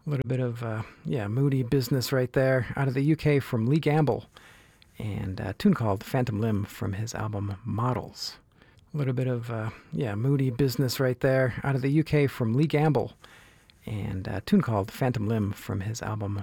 A little bit of, moody business right there out of the UK from Lee Gamble, and a tune called Phantom Limb from his album Models. A little bit of, moody business right there out of the UK from Lee Gamble, and a tune called Phantom Limb from his album